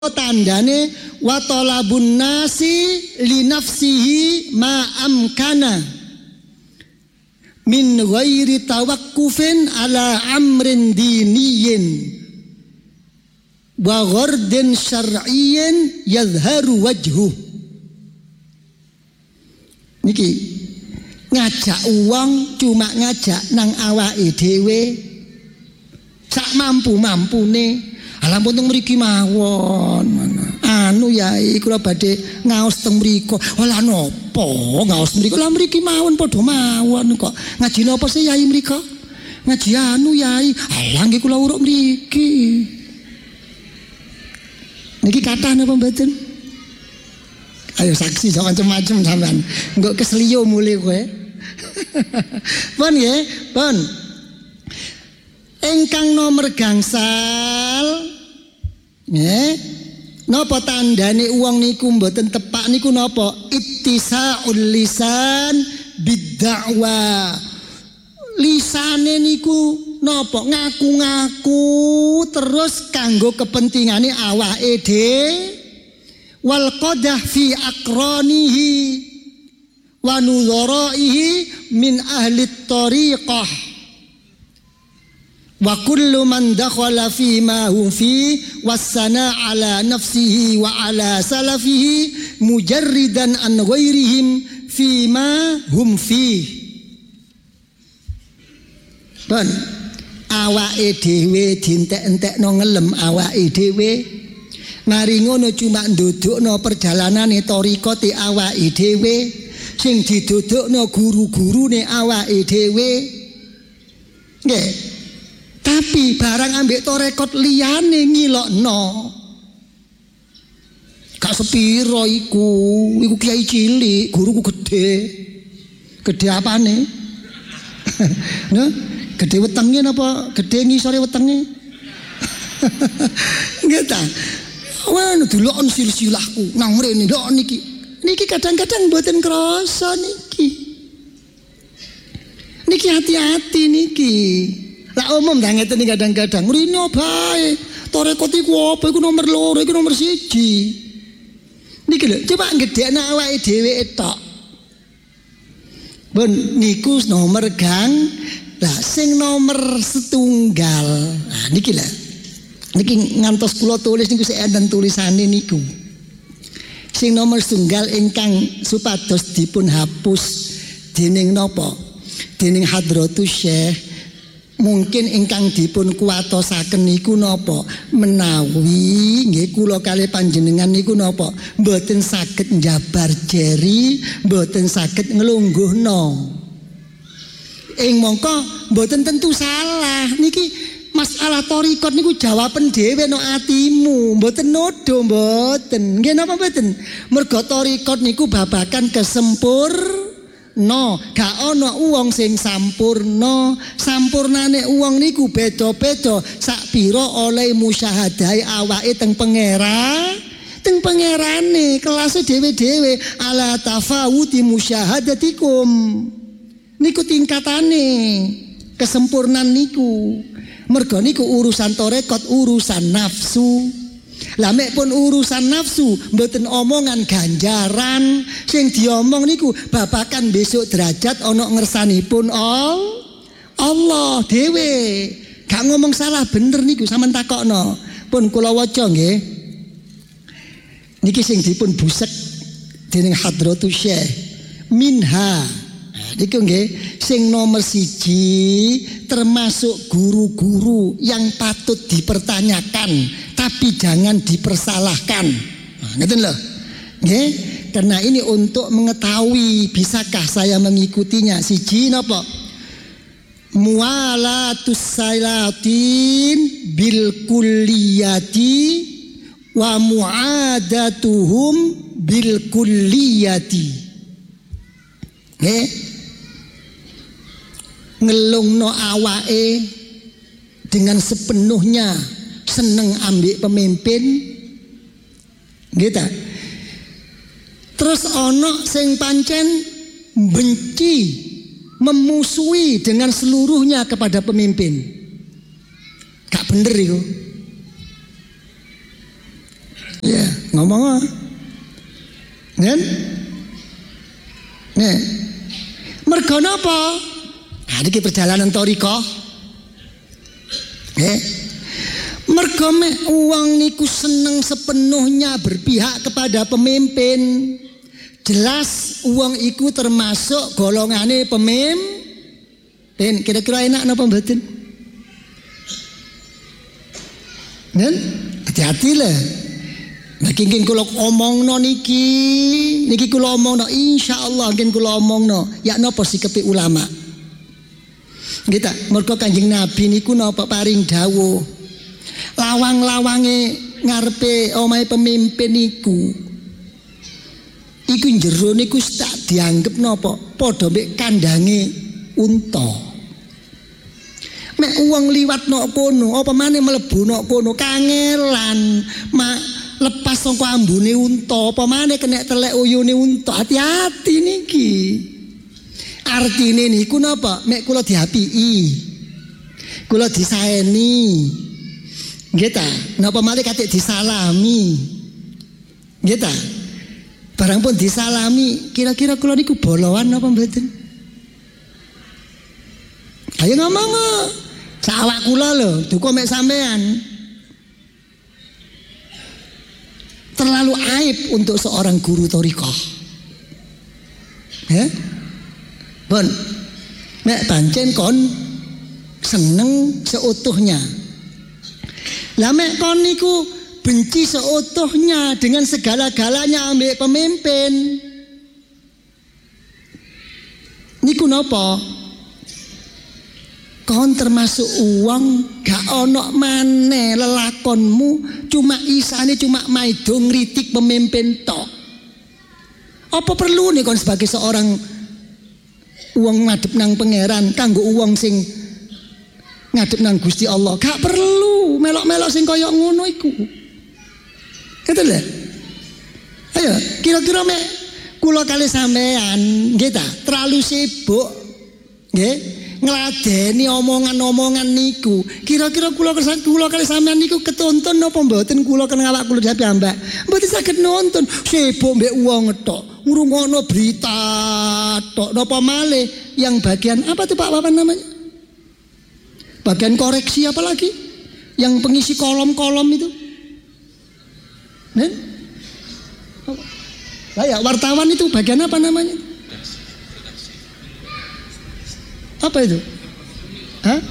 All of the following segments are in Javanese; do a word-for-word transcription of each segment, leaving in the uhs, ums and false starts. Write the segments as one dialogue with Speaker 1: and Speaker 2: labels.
Speaker 1: tandane wa talabun nasi li nafsihi ma amkana min ghairi tawakkufin ala amrin diniyin wa ghardin syar'iyyin yadhharu wajhu. Niki ngajak uang cuma ngajak nang awake dhewe sak mampu-mampune. Alam teng mriki mawon. Anu yai kula badhe ngaos teng mriku. Ola napa ngaos mriku? Lah mriki mawon padha mawon kok. Ngaji napa sih yai mriko? Ngaji anu yai. Alah nggih kula uruk mriki. Niki kathah napa mboten? Ayo saksi jangan macam-macam sampean. Engko keseliyo mulih kowe. Pun nggih, pun. Engkang nomor gangsal nggih napa tandane uang niku mboten tepak niku napa ittisaul lisan bidda'wa. Lisane niku napa ngaku-ngaku terus kanggo kepentingane awake dhewe wal qadah fi aqranihi wa nudharaihi min ahli thariqah. Wa kullu man dakhala fi ma hum fi wassana ala nafsihi wa ala salafihi mujarridan an ghairihim fi ma hum fi. Pun awake dhewe dientek-entekno ngelem awake dhewe. Mari ngono cuma ndudukno perjalanane thariqate awake dhewe sing didudukno guru-gurune awake dhewe. Nggih. Tapi barang ambek torekot liyane ngilokno. Gak sepiro iku, iku kiai cilik, guruku gede. Gede apane? Nah, gede wetenge napa gede ngisore wetenge? Nggih ta. Wah, delokon silsilahku nang mrene ndok niki. Niki kadang-kadang mboten krasa niki. Niki hati-hati niki. Lah umum dah ngeten kadang-kadang rino bae torekot iku apa iku nomor loro iku nomor siji niki lho coba gedhekno awake dhewe tok ben niku nomor gang lah sing nomor setunggal nah niki lho niki ngantos kula tulis niku sik enten tulisane niku sing nomor setunggal ingkang supados dipun hapus dening napa dening Hadratus Syekh. Mungkin ingkang dipun kuwatosaken niku napa menawi nggih kula kalih panjenengan niku napa mboten saged njabar jeri, mboten saged nglungguhno. Ing mongko mboten tentu salah. Niki masalah thariqat niku jawaben dhewe no atimu, mboten nodo mboten. Nggih napa mboten? Mergo thariqat niku babakan kesempur no, gak ono uang sing sampurno. Sampurnane uang niku beda-beda sak pira oleh musyahadai awake teng pengera teng pengerane kelasé dhewe-dhewe ala tafawuti musyahadatikum niku tingkatane kesempurnaan niku. Mergo niku urusan torekot urusan nafsu. Lah mek pun urusan nafsu mboten omongan ganjaran sing diomong niku babakan besok derajat ana ngersanipun all Allah dhewe. Gak ngomong salah bener niku sampean takokno. Pun kula waca nggih. Niki sing dipun busek dening Hadratus Syekh minha. Niku nggih sing nomor siji termasuk guru-guru yang patut dipertanyakan tapi jangan dipersalahkan. Nah, ngeten lho. Nggih, karena ini untuk mengetahui bisakah saya mengikutinya. Siji napa? Mualatus salatin bil kulliyati wa muadatuhum bil kulliyati. Nggih. Ngelungno awake dengan sepenuhnya seneng ambek pemimpin gitu. Terus ono sing pancen benci memusuhi dengan seluruhnya kepada pemimpin. Gak bener itu. Ya, ngomong. Nen? Nih. Mergo napa? Nah, iki perjalanan thariqah. Nggih. Mergo mek wong niku seneng sepenuhnya berpihak kepada pemimpin. Jelas wong iku termasuk golongane pemimpin. Kira-kira enak napa mboten? Nen? Hati-hati lah. Niki nggih kula omongno niki, niki kula omongno insyaallah nggih kula omongno. Ya napa sikepe ulama? Nggih ta, mergo Kanjeng Nabi niku napa paring dawuh. Lawang-lawange ngarepe omahe pemimpin niku. Iku jero niku tak dianggep napa? Padha mek kandange unta. Mek wong liwat nok kono, apa maneh mlebu nok kono kangelan, mak lepas saka ambune unta, apa maneh kena telek uyune unta. Hati-hati niki. Artine niku napa? Mek kula diapiki. Kula disaeni. Nggih ta? Napa malih katik disalami. Nggih ta? Barang pun disalami, kira-kira kula niku bolowan napa mboten? Ayo ngomong. Sawak kula lho, duka mek sampean. Terlalu aib untuk seorang guru thariqah. Ya? Bon. Mek pancen kon seneng seutuhnya. Lah mek kon niku benci seutuhnya dengan segala-galanya ambek pemimpin. Niku napa? Kon termasuk uang gak ono maneh lelakonmu cuma isane cuma maido ngritik pemimpin tok. Apa perlu nih kon sebagai seorang uang ngadep nang pangeran kanggo uang sing ngadep nang Gusti Allah? Gak perlu melok-melok sing kaya ngono iku. Itu lho. Ayo, kira-kira mek kula kali sampean nggih ta, terlalu sibuk nggih ngladeni omongan-omongan niku. Kira-kira kula kula kali sampean niku ketonton napa mboten kula kena awak kula dhewe ambak. Mboten saged nonton, sibuk mbek wong tok, ngrungokno berita tok. Napa malih yang bagian apa tuh Pak Wawan namanya? Bagian koreksi apa lagi? Yang pengisi kolom-kolom itu. Nen? Lah ya wartawan itu bagian apa namanya? Apa itu? Hah?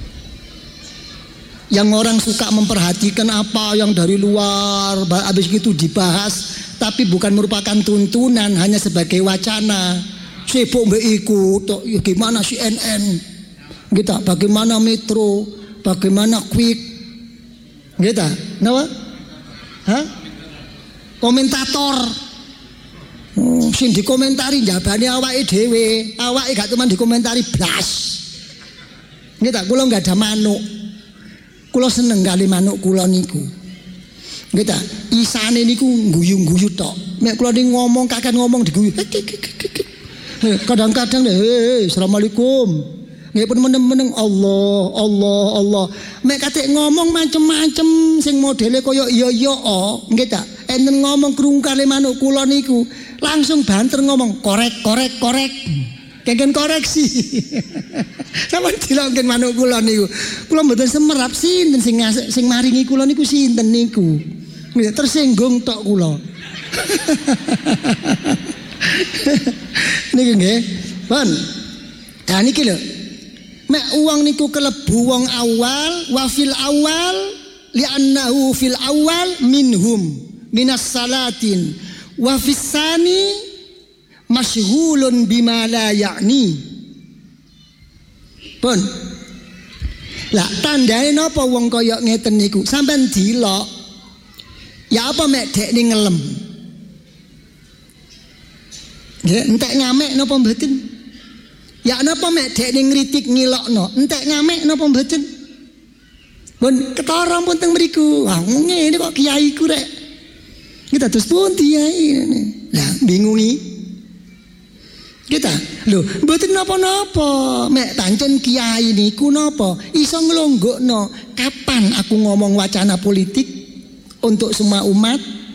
Speaker 1: Yang orang suka memperhatikan apa yang dari luar, habis itu dibahas, tapi bukan merupakan tuntunan, hanya sebagai wacana. Sibuk mbek iku, ya gimana C N N, gitu, bagaimana Metro, bagaimana Quick, gitu, kenapa? Hah? Komentator. Oh, sing dikomentari jabane awake dhewe, awake gak cuman dikomentari blas. Nggih ta, kula enggak ada manuk. Kula seneng kali manuk kula niku. Nggih ta, isane niku guyu-guyu tok. Mek kula ning ngomong kakan ngomong diguyu. Kadang-kadang heh, asalamualaikum. Nggih pun meneng-meneng Allah, Allah, Allah. Mek katik ngomong macem-macem sing modele kaya iya-iya oh, nggih ta. Enten ngomong krungu kali manuk kula niku. Langsung banter ngomong korek korek korek kengken koreksi. Sama dilongken manuk kula niku. Kula mboten semerap sinten sing sing maringi kula niku sinten niku. Tersinggung tok kula. Niku nggih. Pun. Nah niki lho. Mek uang niku kelebu wong awal wa fil awal li'annahu fil awal minhum minas salatin wa fissani masyghulun bima la ya'ni. Pun. Lah tandane napa wong kaya ngeten niku? Sampeyan dilok. Ya apa mek dekne ngelem. Nggih, entek ngamek napa mboten? Ya napa mek dekne ngritik ngilokno? Entek ngamek napa mboten? Pun ketara pun teng mriku. Wah, ngene kok kiaiku rek. Kita terus pun kiai. Lah bingungi. Kita, lho, mboten napa-napa. Mek pancen kiai niku napa? Iso nglonggokno kapan aku ngomong wacana politik untuk semua umat.